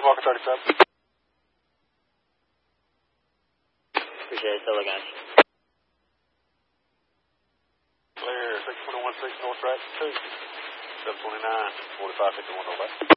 Walker 37. Appreciate it, still looking at you. Clear, 6116 North Track 2, 729, 4551 North.